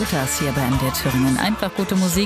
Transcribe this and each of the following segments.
Butas hier bei MDR Thüringen. Einfach gute Musik,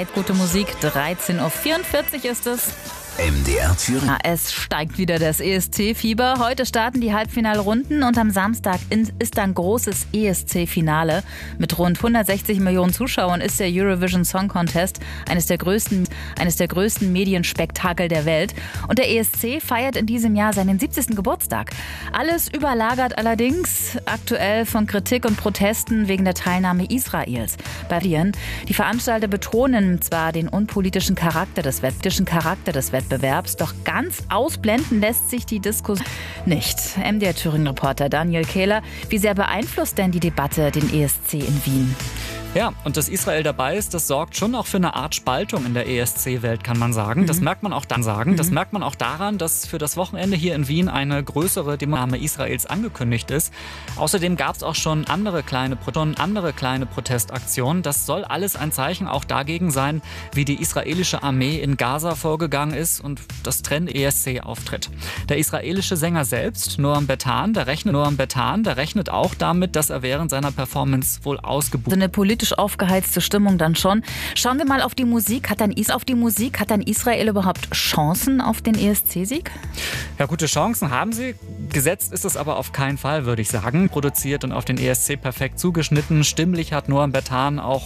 13:44 Uhr ist es. MDR Thüringen. Es steigt wieder das ESC-Fieber. Heute starten die Halbfinalrunden und am Samstag ist dann großes ESC-Finale. Mit rund 160 Millionen Zuschauern ist der Eurovision Song Contest eines der größten Medienspektakel der Welt. Und der ESC feiert in diesem Jahr seinen 70. Geburtstag. Alles überlagert allerdings aktuell von Kritik und Protesten wegen der Teilnahme Israels. Die Veranstalter betonen zwar den unpolitischen Charakter des Wettbewerbs, doch ganz ausblenden lässt sich die Diskussion nicht. MDR Thüringen-Reporter Daniel Kehler, wie sehr beeinflusst denn die Debatte den ESC in Wien? Ja, und dass Israel dabei ist, das sorgt schon auch für eine Art Spaltung in der ESC-Welt, kann man sagen. Das merkt man auch Das merkt man auch daran, dass für das Wochenende hier in Wien eine größere Demonstration Israels angekündigt ist. Außerdem gab es auch schon andere kleine Protestaktionen. Das soll alles ein Zeichen auch dagegen sein, wie die israelische Armee in Gaza vorgegangen ist und das Trend ESC-Auftritt. Der israelische Sänger selbst, Noam Bertan, der rechnet auch damit, dass er während seiner Performance wohl ausgebucht Eine politisch aufgeheizte Stimmung dann schon. Schauen wir mal auf die Musik. Hat dann Israel überhaupt Chancen auf den ESC-Sieg? Ja, gute Chancen haben sie. Gesetzt ist es aber auf keinen Fall, würde ich sagen. Produziert und auf den ESC perfekt zugeschnitten. Stimmlich hat Noam Bertan auch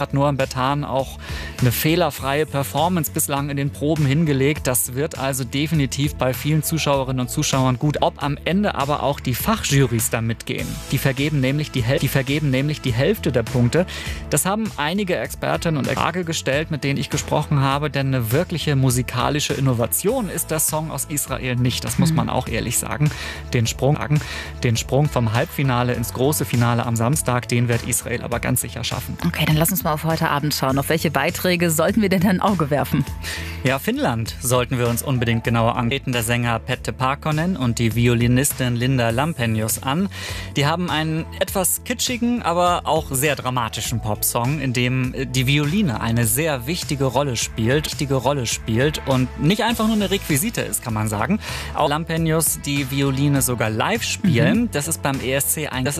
eine fehlerfreie Performance bislang in den Proben hingelegt. Das wird also definitiv bei vielen Zuschauerinnen und Zuschauern gut. Ob am Ende aber auch die Fachjurys da mitgehen. Die vergeben nämlich die Hälfte der Punkte. Das haben einige Expertinnen und Frage gestellt, mit denen ich gesprochen habe, denn eine wirkliche musikalische Innovation ist der Song aus Israel nicht. Das muss man auch ehrlich sagen. Den Sprung vom Halbfinale ins große Finale am Samstag, den wird Israel aber ganz sicher schaffen. Okay, dann lass uns mal auf heute Abend schauen. Auf welche Beiträge sollten wir denn ein Auge werfen? Ja, Finnland sollten wir uns unbedingt genauer antreten. Der Sänger Pette Parkkonen und die Violinistin Linda Lampenius an. Die haben einen etwas kitschigen, aber auch sehr dramatischen Popsong, in dem die Violine eine sehr wichtige Rolle spielt und nicht einfach nur eine Requisite ist, kann man sagen. Auch Lampenius die Violine sogar live spielen. Das ist beim ESC